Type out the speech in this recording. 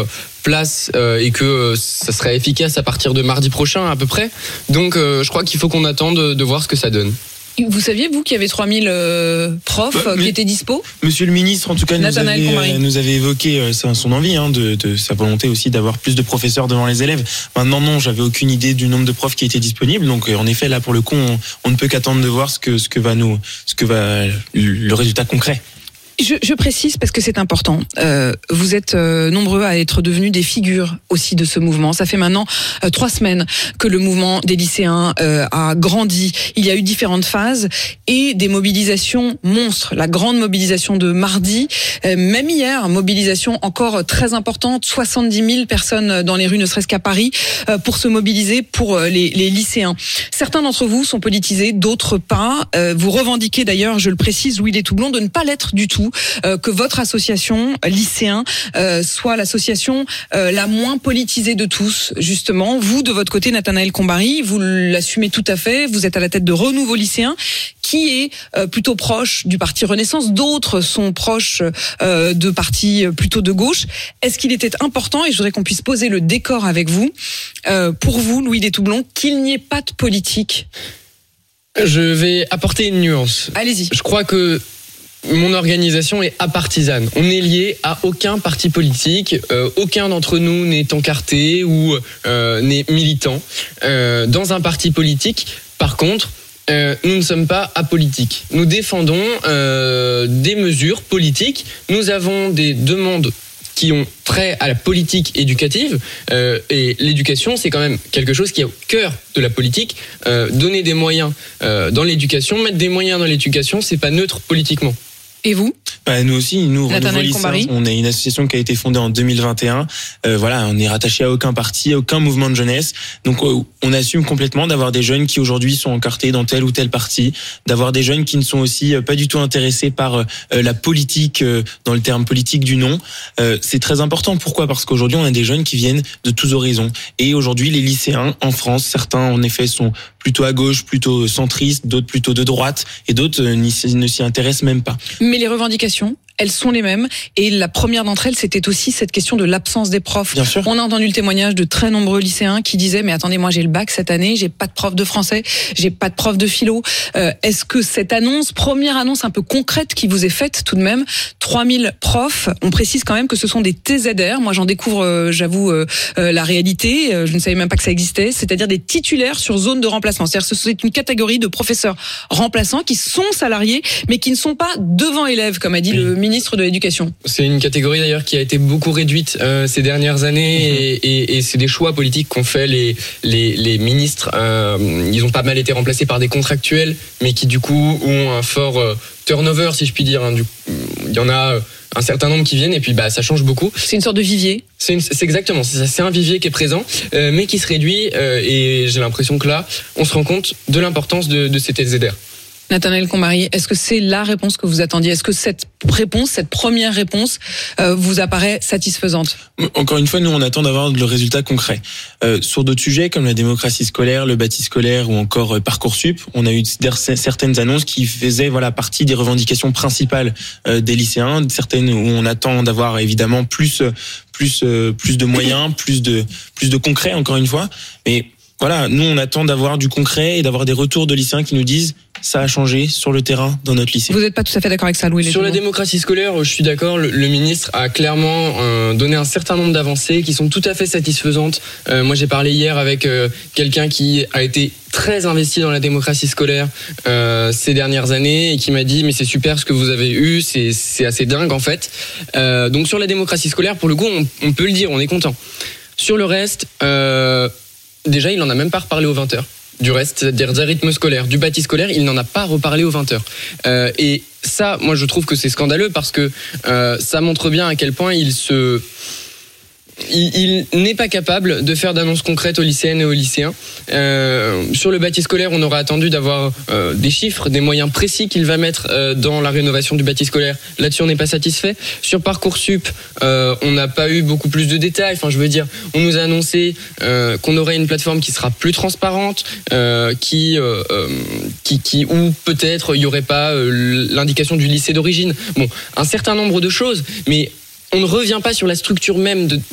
place et que ça serait efficace à partir de mardi prochain à peu près. Donc je crois qu'il faut qu'on attende de voir ce que ça donne. Vous saviez, vous, qu'il y avait 3000 profs qui étaient dispo ? Monsieur le ministre, en tout cas, nous avait évoqué son envie, de sa volonté aussi d'avoir plus de professeurs devant les élèves. Maintenant, non, j'avais aucune idée du nombre de profs qui étaient disponibles. Donc, en effet, là, pour le coup, on ne peut qu'attendre de voir ce que va le résultat concret. Je précise parce que c'est important. Vous êtes nombreux à être devenus des figures aussi de ce mouvement. Ça fait maintenant 3 semaines que le mouvement des lycéens a grandi. Il y a eu différentes phases et des mobilisations monstres. La grande mobilisation de mardi, même hier, mobilisation encore très importante. 70 000 personnes dans les rues, ne serait-ce qu'à Paris, pour se mobiliser pour les lycéens. Certains d'entre vous sont politisés, d'autres pas. Vous revendiquez d'ailleurs, je le précise, Louis Détoublon, de ne pas l'être du tout. Que votre association lycéen soit l'association la moins politisée de tous, justement. Vous, de votre côté, Nathanaël Combary, vous l'assumez tout à fait. Vous êtes à la tête de Renouveau Lycéen, qui est plutôt proche du parti Renaissance. D'autres sont proches de partis plutôt de gauche. Est-ce qu'il était important, et je voudrais qu'on puisse poser le décor avec vous, pour vous, Louis Détoublon, qu'il n'y ait pas de politique ? Je vais apporter une nuance. Allez-y. Je crois que mon organisation est apartisane. On n'est lié à aucun parti politique. Aucun d'entre nous n'est encarté ou n'est militant dans un parti politique. Par contre, nous ne sommes pas apolitiques. Nous défendons des mesures politiques. Nous avons des demandes qui ont trait à la politique éducative, et l'éducation, c'est quand même quelque chose qui est au cœur de la politique. Donner des moyens dans l'éducation, mettre des moyens dans l'éducation, c'est pas neutre politiquement. Et vous ? Nous aussi, nous, Renouveau Lycéen, on est une association qui a été fondée en 2021. On est rattaché à aucun parti, à aucun mouvement de jeunesse. Donc, on assume complètement d'avoir des jeunes qui aujourd'hui sont encartés dans tel ou tel parti, d'avoir des jeunes qui ne sont aussi pas du tout intéressés par la politique, dans le terme politique du nom. C'est très important. Pourquoi ? Parce qu'aujourd'hui, on a des jeunes qui viennent de tous horizons. Et aujourd'hui, les lycéens en France, certains en effet sont plutôt à gauche, plutôt centristes, d'autres plutôt de droite, et d'autres ne s'y intéressent même pas. Mais les revendications, elles sont les mêmes. Et la première d'entre elles, c'était aussi cette question de l'absence des profs. Bien sûr. On a entendu le témoignage de très nombreux lycéens qui disaient « Mais attendez, moi j'ai le bac cette année, j'ai pas de prof de français, j'ai pas de prof de philo. » Est-ce que cette première annonce un peu concrète qui vous est faite tout de même, 3000 profs, on précise quand même que ce sont des TZR. Moi j'en découvre, j'avoue, la réalité. Je ne savais même pas que ça existait. C'est-à-dire des titulaires sur zone de remplacement. C'est-à-dire que c'est une catégorie de professeurs remplaçants qui sont salariés, mais qui ne sont pas devant élèves, comme a dit le ministre de l'Éducation. C'est une catégorie d'ailleurs qui a été beaucoup réduite ces dernières années, et c'est des choix politiques qu'ont fait les ministres. Ils ont pas mal été remplacés par des contractuels, mais qui du coup ont un fort turnover, si je puis dire. Il y en a un certain nombre qui viennent, et puis ça change beaucoup. C'est une sorte de vivier. C'est exactement, c'est un vivier qui est présent, mais qui se réduit, et j'ai l'impression que là, on se rend compte de l'importance de ces TZR. Nathanaël Combary, est-ce que c'est la réponse que vous attendiez ? Est-ce que cette première réponse, vous apparaît satisfaisante ? Encore une fois, nous, on attend d'avoir le résultat concret. Sur d'autres sujets, comme la démocratie scolaire, le bâti scolaire ou encore Parcoursup, on a eu certaines annonces qui faisaient partie des revendications principales des lycéens, certaines où on attend d'avoir évidemment plus de moyens, plus de concret, encore une fois. Mais voilà, nous, on attend d'avoir du concret et d'avoir des retours de lycéens qui nous disent ça a changé sur le terrain dans notre lycée. Vous n'êtes pas tout à fait d'accord avec ça, Louis? Sur la démocratie scolaire, je suis d'accord. Le ministre a clairement donné un certain nombre d'avancées qui sont tout à fait satisfaisantes. Moi, j'ai parlé hier avec quelqu'un qui a été très investi dans la démocratie scolaire ces dernières années et qui m'a dit mais c'est super ce que vous avez eu, c'est assez dingue en fait. Donc sur la démocratie scolaire, pour le coup, on peut le dire, on est content. Sur le reste, déjà, il n'en a même pas reparlé aux 20h. Du reste, c'est-à-dire des rythmes scolaires, du bâti scolaire, il n'en a pas reparlé aux 20h. Et ça, moi, je trouve que c'est scandaleux parce que ça montre bien à quel point il n'est pas capable de faire d'annonces concrètes aux lycéennes et aux lycéens. Sur le bâti scolaire, on aurait attendu d'avoir des chiffres, des moyens précis qu'il va mettre dans la rénovation du bâti scolaire. Là-dessus, on n'est pas satisfait. Sur Parcoursup, on n'a pas eu beaucoup plus de détails. Enfin, je veux dire, on nous a annoncé qu'on aurait une plateforme qui sera plus transparente, où peut-être il n'y aurait pas l'indication du lycée d'origine. Bon, un certain nombre de choses, mais on ne revient pas sur la structure même